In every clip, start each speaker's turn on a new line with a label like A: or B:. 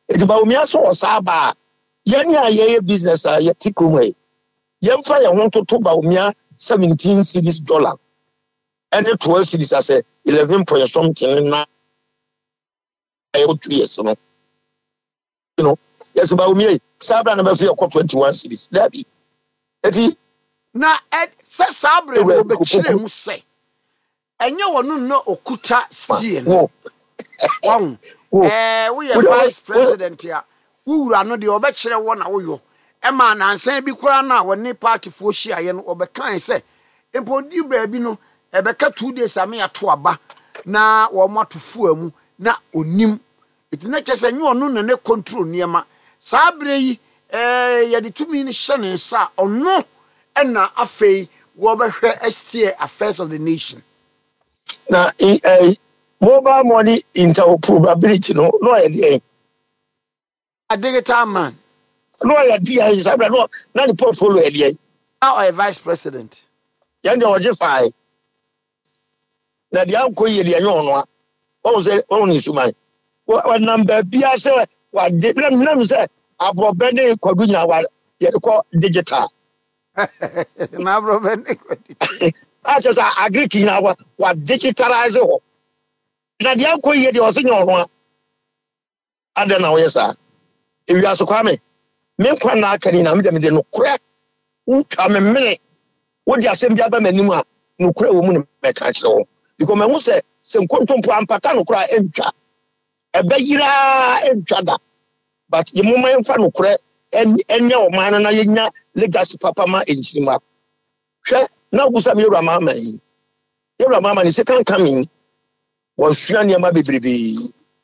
A: It's about me so saba. Yanya ye business ye tikume. Yemfa ye want to about me 17 cedis dollar. And 12 cedis as 11 point something na 2 years no. You know, yes about me. Sabra number 21 cedis. That be. It is
B: na se Sabra no be kire mu se. Enye wonu no okuta stie no. Wow. We are vice president here. Wura no de obekire wo na wo yo. Ema na ansan bi kura na woni party fo hia ye no obekan se empodi bra bi no ebeka 2 days ame ato aba na wo matofu amu na onim itina kyese nyi onu na ne control niema Sabra yi ye de tumi ni hye sa ono na afei wo behwe STA affairs of the nation
A: na mobile money interoperability no idea
B: a digital man
A: no idea is Sabra no na the portfolio idea
B: now a vice president
A: yan de oje fai na dia anko ye de anyo no a o se o ni sumai wa number bia se wa de nam se abrobe ne kwadu nyina wa ye ko digital
B: na abrobe ne kwadu
A: a just agric nyina wa digitalize ho na dia anko ye de o se nyo no a ada na wo yesa ewi asokwa me kwa na akani na me de no kura utwa me mene wo di asem bia ba manimu a no kura wo mu ne me ka kire wo because me hu se nkontompo ampata no kura entwa ebe yira entwa da but ye mo man fa no kura enya o man na yenya legacy papa ma enchima hwe na gusa me yura mama yi yura mama ni second coming wo sua ne ma bebrebe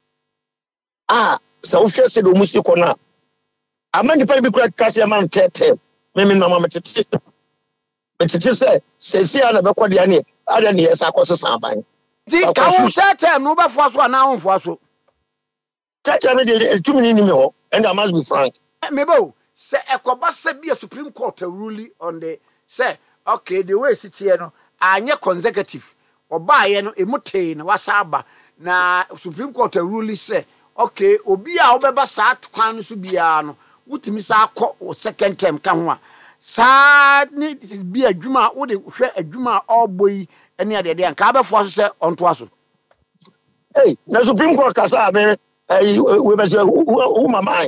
A: so wo hwe se do mu si ko na amani pa bi kura kase man tete me na mama tete betete se se ana be kwade ane ada ne yesa akoso ban
B: di ka wo tete no be fo so na wo fo so
A: tete me de tumini ni me ho and I must be frank
B: mebo se ekoba se be a Supreme Court ruling on the say okay the way sit here no anye consecutive oba ye no emute na wasaba na Supreme Court ruling say okay obi a obeba sa kwan so bia no wutimi sa akọ second term ka ho a sa ni bi adwuma wo de hwe adwuma oboyi ene ade de anka abefo so se onto aso
A: hey na Supreme Court kasa me we be say who mama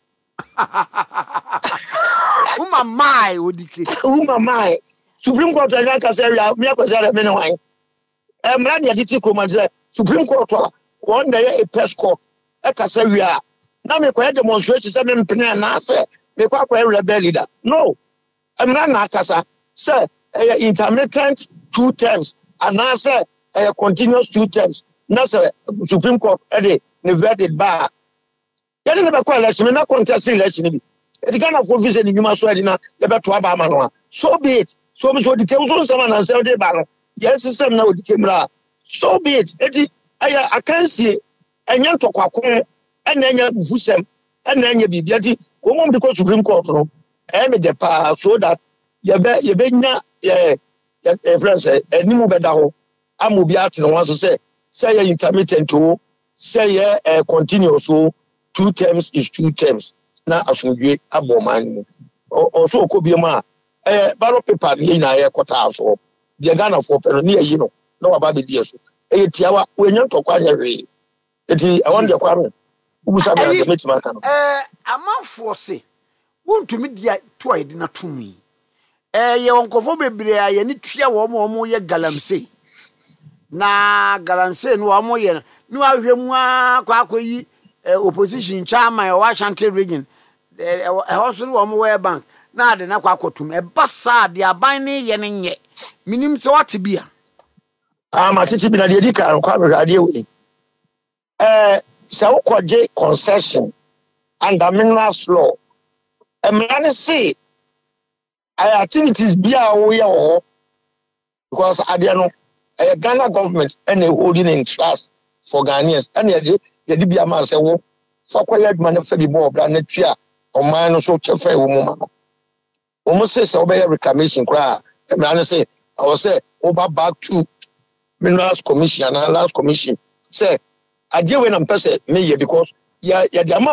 B: who mama odike
A: who mama Supreme Court ya kasa ya me akwasa me ne wan mra de titi koma say Supreme Court one day a press court e kasa wi a na me kwa demonstration say me mpene na afa me kwa rebel leader no mra na kasa say intermittent 2 terms and now say continuous 2 terms na say Supreme Court ne verdict ba ya ne be kwa election na contest election bi it Ghana for visa ni nyuma so adi na le beto aba ama no so be it so me so di tem so sama na say dey ba no yes system na odi kemra so be it eti aya akansie enya ntokwakom ena enya vusem ena enya bibia ti wo mom de ko Supreme Court no me de pa so that ye be nya friends enimu be da ho amobi ate no wan so say ye intermittent o say ye continuous o 2 terms is 2 terms na asundwe aboman mu o so okobi ma ballot paper ni na ye kwota so de Ghana for pero ni yi no na wa ba be die so tiawa we nya ntokwa nya we eti I want the kwame ubusa be age metima kan
B: amanfo se wontumi dia to ayde na tumi ye wonkofo bebre a ye ni tua wo ye galamsey na galamsey no wo ye no ahwemu akwakoyi opposition chairman of Washington region also no World Bank na de na kwakotum basa de aban ne ye nye minim se wate bia
A: ma titi bi na de di kan kwa ade we se ukoje concession under minerals law emrane say activities bia wo ye wo because ade no Ghana government and holding in trust for Ghanaians and ye bia ma se wo fakoye aduma na fa bi bo obra na tua o man no so chefa e wo mu ma no o mo say obey reclamation kra emrane say I was say over back to minerals commission and lands commission say I deal when I'm person me because ya